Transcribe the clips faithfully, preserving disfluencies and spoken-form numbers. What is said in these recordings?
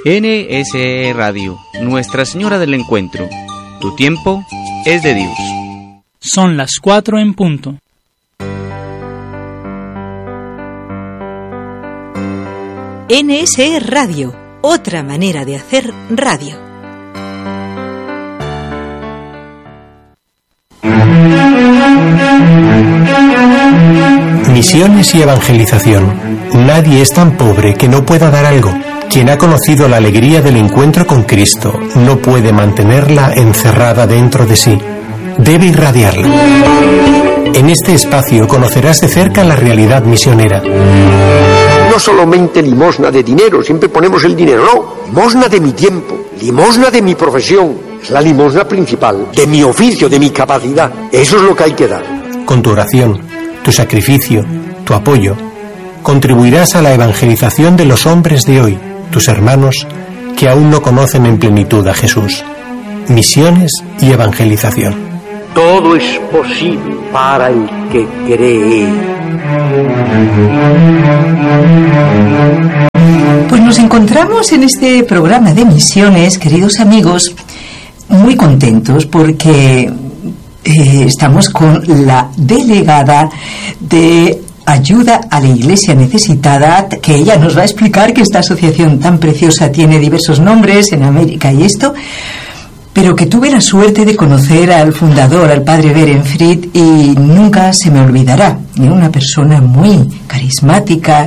N S E Radio, Nuestra Señora del Encuentro. Tu tiempo es de Dios. Son las cuatro en punto. N S E Radio, otra manera de hacer radio. Misiones y evangelización. Nadie es tan pobre que no pueda dar algo. Quien ha conocido la alegría del encuentro con Cristo no puede mantenerla encerrada dentro de sí. Debe irradiarla. En este espacio conocerás de cerca la realidad misionera. No solamente limosna de dinero, siempre ponemos el dinero, no, limosna de mi tiempo, limosna de mi profesión, es la limosna principal, de mi oficio, de mi capacidad, eso es lo que hay que dar. Con tu oración, tu sacrificio, tu apoyo, contribuirás a la evangelización de los hombres de hoy, tus hermanos, que aún no conocen en plenitud a Jesús. Misiones y evangelización. Todo es posible para el que cree. Pues nos encontramos en este programa de misiones, queridos amigos, muy contentos porque eh, estamos con la delegada de Ayuda a la Iglesia Necesitada, que ella nos va a explicar que esta asociación tan preciosa tiene diversos nombres en América y esto, pero que tuve la suerte de conocer al fundador, al padre Berenfried, y nunca se me olvidará. Era una persona muy carismática,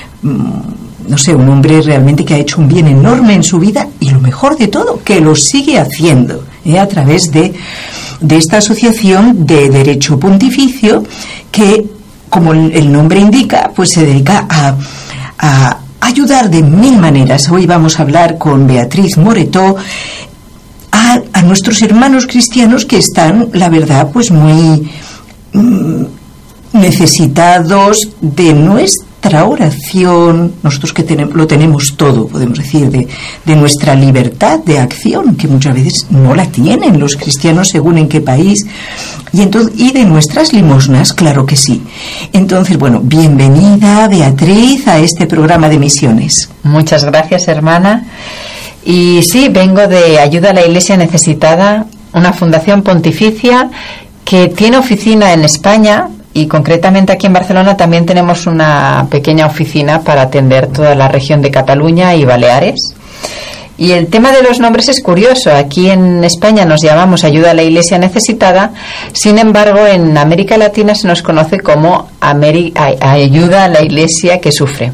no sé, un hombre realmente que ha hecho un bien enorme en su vida, y lo mejor de todo, que lo sigue haciendo, ¿eh? a través de, de esta asociación de Derecho Pontificio, que, como el nombre indica, pues se dedica a, a ayudar de mil maneras. Hoy vamos a hablar con Beatriz Moretó a, a nuestros hermanos cristianos que están, la verdad, pues muy mm, necesitados de nuestra oración. Nosotros que tenemos, lo tenemos todo, podemos decir, de, de nuestra libertad de acción, que muchas veces no la tienen los cristianos según en qué país, y, entonces, y de nuestras limosnas, claro que sí. Entonces, bueno, bienvenida, Beatriz, a este programa de misiones. Muchas gracias, hermana. Y sí, vengo de Ayuda a la Iglesia Necesitada, una fundación pontificia que tiene oficina en España, y concretamente aquí en Barcelona también tenemos una pequeña oficina para atender toda la región de Cataluña y Baleares. Y el tema de los nombres es curioso. Aquí en España nos llamamos Ayuda a la Iglesia Necesitada, sin embargo en América Latina se nos conoce como Ameri- Ayuda a la Iglesia que Sufre.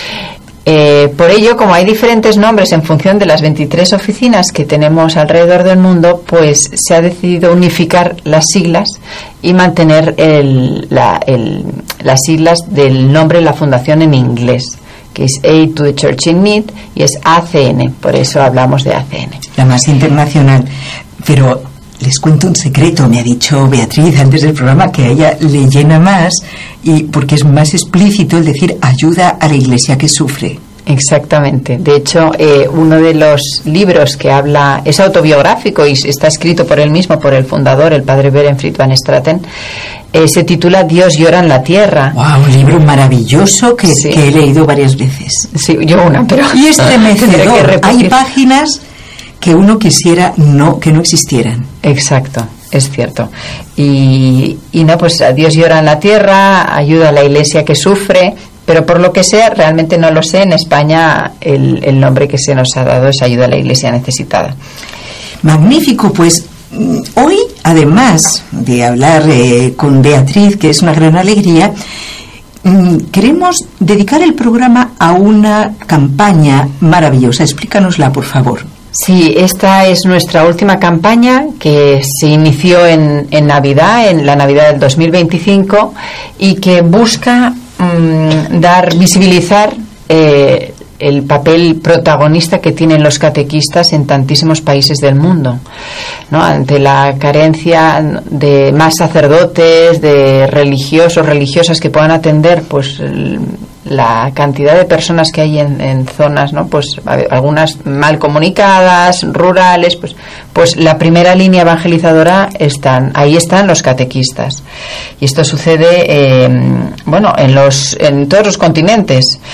Eh, por ello, como hay diferentes nombres en función de las veintitrés oficinas que tenemos alrededor del mundo, pues se ha decidido unificar las siglas y mantener el, la, el, las siglas del nombre de la fundación en inglés, que es Aid to the Church in Need, y es A C N, por eso hablamos de A C N. La más internacional. Pero les cuento un secreto, me ha dicho Beatriz antes del programa, que a ella le llena más, y porque es más explícito el decir Ayuda a la Iglesia que Sufre. Exactamente. De hecho, eh, uno de los libros que habla, es autobiográfico y está escrito por él mismo, por el fundador, el padre Berenfried van Straten, eh, se titula Dios llora en la tierra. ¡Wow! Un libro maravilloso que, sí. que he leído varias veces. Sí, yo una, pero... Y estremecedor. Hay páginas que uno quisiera no que no existieran. Exacto, es cierto. Y, y no, pues Dios llora en la tierra, ayuda a la Iglesia que sufre, pero por lo que sea, realmente no lo sé, en España el, el nombre que se nos ha dado es Ayuda a la Iglesia Necesitada. Magnífico, pues hoy, además de hablar eh, con Beatriz, que es una gran alegría, queremos dedicar el programa a una campaña maravillosa. Explícanosla, por favor. Sí, esta es nuestra última campaña que se inició en, en Navidad, en la Navidad del dos mil veinticinco, y que busca mmm, dar, visibilizar eh, el papel protagonista que tienen los catequistas en tantísimos países del mundo, ¿no? Ante la carencia de más sacerdotes, de religiosos, religiosas que puedan atender, pues el, la cantidad de personas que hay en, en zonas, ¿no? Pues algunas mal comunicadas, rurales, pues, pues la primera línea evangelizadora están, ahí están los catequistas. Y esto sucede, eh, bueno, en los, en todos los continentes.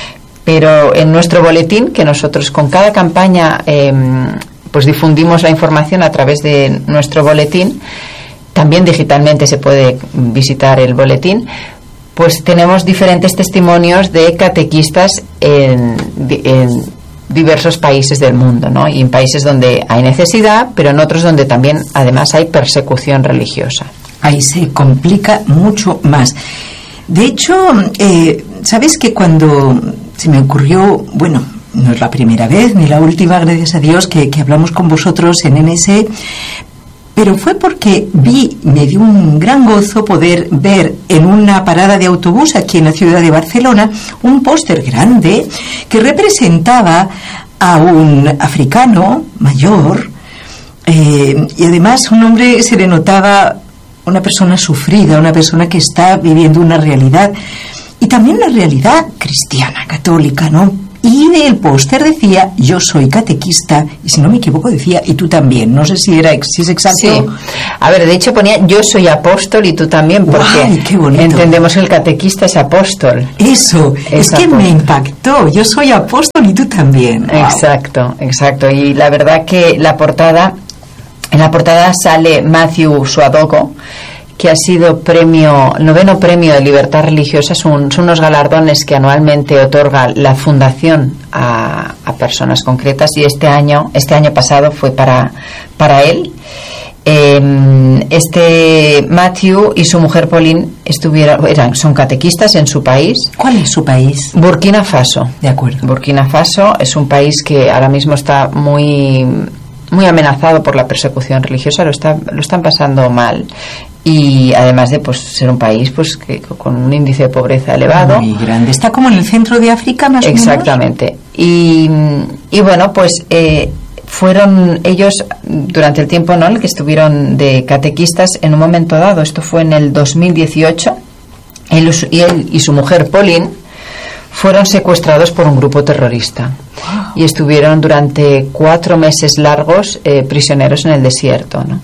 Pero en nuestro boletín, que nosotros con cada campaña eh, pues difundimos la información a través de nuestro boletín, también digitalmente se puede visitar el boletín, pues tenemos diferentes testimonios de catequistas en, en diversos países del mundo, ¿no? Y en países donde hay necesidad, pero en otros donde también además hay persecución religiosa. Ahí se complica mucho más. De hecho, eh, ¿sabes que cuando se me ocurrió, bueno, no es la primera vez ni la última, gracias a Dios, que, que hablamos con vosotros en N S E, pero fue porque vi, me dio un gran gozo poder ver en una parada de autobús aquí en la ciudad de Barcelona un póster grande que representaba a un africano mayor, eh, y además un hombre, se le notaba una persona sufrida, una persona que está viviendo una realidad, y también una realidad cristiana, católica, ¿no? Y el póster decía, yo soy catequista, y si no me equivoco decía, y tú también. No sé si era si es exacto. Sí. A ver, de hecho ponía, yo soy apóstol y tú también, porque ¡ay, qué bonito! Entendemos que el catequista es apóstol. Eso, es, es que me impactó. Yo soy apóstol y tú también. Wow. Exacto, exacto. Y la verdad que la portada, en la portada sale Matthew Suadogo, que ha sido premio, noveno premio de libertad religiosa. Son, son unos galardones que anualmente otorga la fundación a, a personas concretas, y este año, este año pasado fue para, para él. Eh, este Matthew y su mujer Pauline estuvieron, eran, son catequistas en su país. ¿Cuál es su país? Burkina Faso. De acuerdo. Burkina Faso es un país que ahora mismo está muy, muy amenazado por la persecución religiosa, lo, está, lo están pasando mal. Y además de pues ser un país pues que con un índice de pobreza elevado, muy grande, está como en el centro de África más o menos. Exactamente. Y, y bueno, pues eh, fueron ellos durante el tiempo, ¿no?, en el que estuvieron de catequistas, en un momento dado, esto fue en el dos mil dieciocho, él y, él y su mujer Pauline fueron secuestrados por un grupo terrorista. Wow. Y estuvieron durante cuatro meses largos eh, prisioneros en el desierto, ¿no?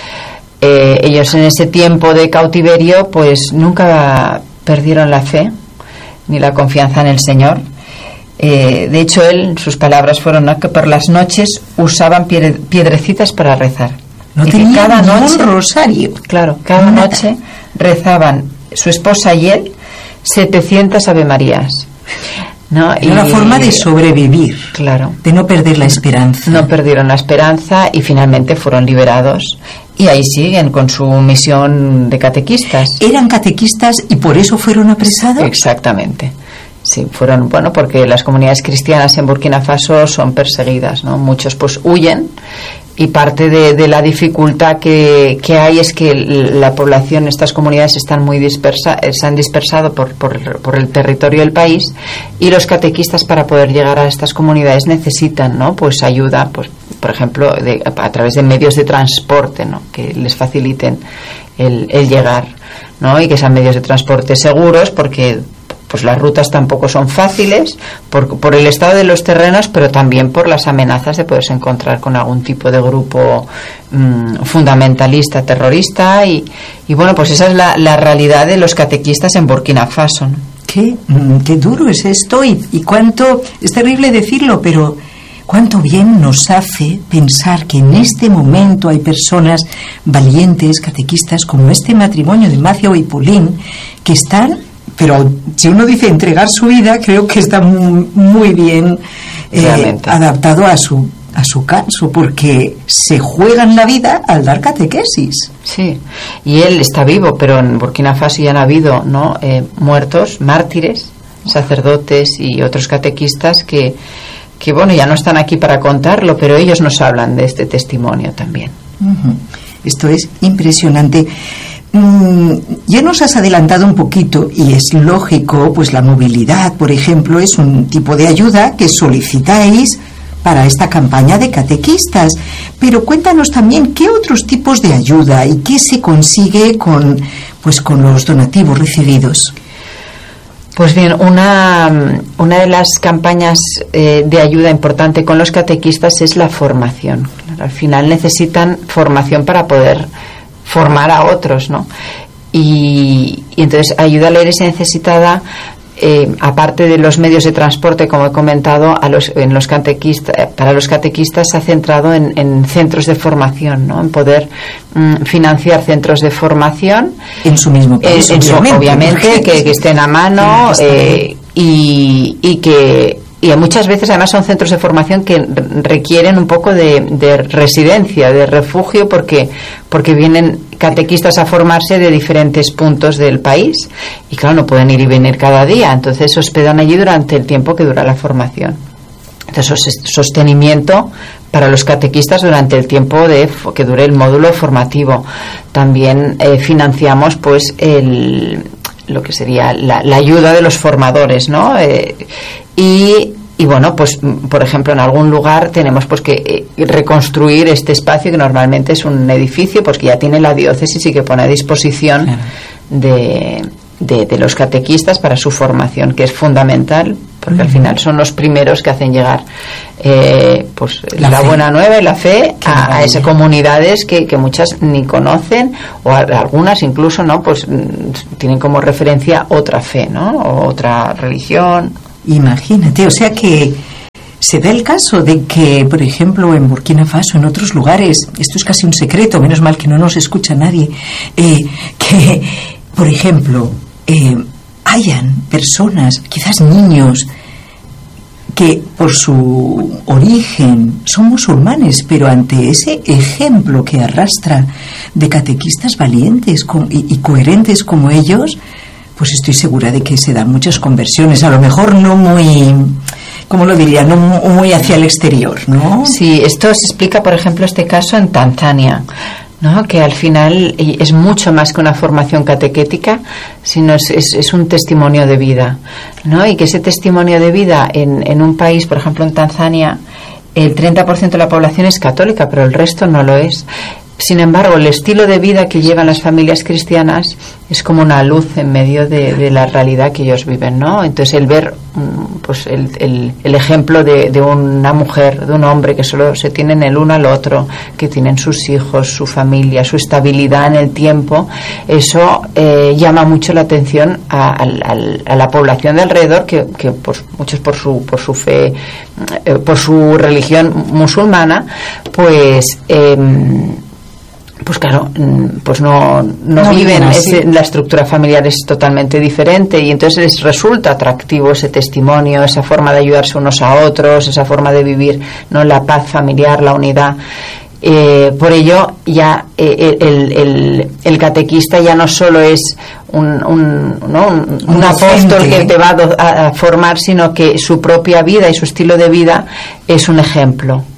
Eh, ellos en ese tiempo de cautiverio pues nunca perdieron la fe ni la confianza en el Señor. Eh, de hecho, él, sus palabras fueron, ¿no?, que por las noches usaban piedre, piedrecitas para rezar. No y tenían cada noche, un rosario. Claro, cada Nada. noche rezaban su esposa y él setecientas avemarías, ¿no? Era una forma de sobrevivir, claro, de no perder la esperanza. No perdieron la esperanza y finalmente fueron liberados. Y ahí siguen con su misión de catequistas. ¿Eran catequistas y por eso fueron apresados? Exactamente. Sí, fueron, bueno, porque las comunidades cristianas en Burkina Faso son perseguidas, ¿no? Muchos pues huyen, y parte de, de la dificultad que, que hay es que la población, estas comunidades están muy dispersas, se han dispersado por, por, por el territorio del país, y los catequistas, para poder llegar a estas comunidades, necesitan, ¿no?, pues ayuda, pues por ejemplo de, a través de medios de transporte, ¿no?, que les faciliten el, el llegar, ¿no?, y que sean medios de transporte seguros, porque pues las rutas tampoco son fáciles por, por el estado de los terrenos, pero también por las amenazas de poderse encontrar con algún tipo de grupo mmm, fundamentalista, terrorista, y, y bueno, pues esa es la, la realidad de los catequistas en Burkina Faso, ¿no? Qué, qué duro es esto, y, y cuánto, es terrible decirlo, pero cuánto bien nos hace pensar que en este momento hay personas valientes, catequistas, como este matrimonio de Matthew y Pauline, que están, pero si uno dice entregar su vida, creo que está muy, muy bien eh, adaptado a su a su caso, porque se juegan la vida al dar catequesis. Sí, y él está vivo, pero en Burkina Faso ya han habido, ¿no?, eh, muertos, mártires, sacerdotes y otros catequistas que, que, bueno, ya no están aquí para contarlo, pero ellos nos hablan de este testimonio también. Uh-huh. Esto es impresionante. Ya nos has adelantado un poquito, y es lógico, pues la movilidad, por ejemplo, es un tipo de ayuda que solicitáis para esta campaña de catequistas. Pero cuéntanos también qué otros tipos de ayuda y qué se consigue con, pues, con los donativos recibidos. Pues bien, una, una de las campañas eh, de ayuda importante con los catequistas es la formación. Al final necesitan formación para poder formar a otros, ¿no? Y, y entonces ayuda a la Iglesia necesitada eh, aparte de los medios de transporte, como he comentado, a los, en los catequistas, para los catequistas se ha centrado en, en centros de formación, ¿no? En poder mm, financiar centros de formación en su mismo país, eh, en obviamente, su, obviamente que, que estén a mano eh, y, y que y muchas veces además son centros de formación que requieren un poco de, de residencia, de refugio, porque porque vienen catequistas a formarse de diferentes puntos del país y claro, no pueden ir y venir cada día, entonces se hospedan allí durante el tiempo que dura la formación. Entonces, sostenimiento para los catequistas durante el tiempo de que dure el módulo formativo. También eh, financiamos pues el lo que sería la, la ayuda de los formadores, ¿no? Eh, y y bueno, pues por ejemplo en algún lugar tenemos pues que eh, reconstruir este espacio que normalmente es un edificio pues que ya tiene la diócesis y que pone a disposición claro. de, de de los catequistas para su formación, que es fundamental porque uh-huh. al final son los primeros que hacen llegar eh, pues la, la buena nueva y la fe a, a esas comunidades que, que muchas ni conocen o a, algunas incluso no pues tienen como referencia otra fe, ¿no? O otra religión. Imagínate, o sea que se da el caso de que, por ejemplo, en Burkina Faso, en otros lugares, esto es casi un secreto, menos mal que no nos escucha nadie, eh, que, por ejemplo, eh, hayan personas, quizás niños, que por su origen son musulmanes, pero ante ese ejemplo que arrastra de catequistas valientes con, y, y coherentes como ellos, pues estoy segura de que se dan muchas conversiones, a lo mejor no muy, ¿cómo lo diría? No muy hacia el exterior, ¿no? Sí, esto se explica, por ejemplo, este caso en Tanzania, ¿no? Que al final es mucho más que una formación catequética, sino es, es, es un testimonio de vida, ¿no? Y que ese testimonio de vida en, en un país, por ejemplo en Tanzania, el treinta por ciento de la población es católica, pero el resto no lo es. Sin embargo, el estilo de vida que llevan las familias cristianas es como una luz en medio de, de la realidad que ellos viven, ¿no? Entonces, el ver pues el, el, el ejemplo de, de una mujer, de un hombre que solo se tienen el uno al otro, que tienen sus hijos, su familia, su estabilidad en el tiempo, eso eh, llama mucho la atención a, a, a la población de alrededor, que, que pues, muchos por su por su fe, eh, por su religión musulmana, pues eh, pues claro, pues no, no, no viven, ese, la estructura familiar es totalmente diferente y entonces les resulta atractivo ese testimonio, esa forma de ayudarse unos a otros, esa forma de vivir, no, la paz familiar, la unidad. Eh, por ello ya eh, el, el, el catequista ya no solo es un, un, ¿no? un, un, un apóstol que te va a, a formar, sino que su propia vida y su estilo de vida es un ejemplo.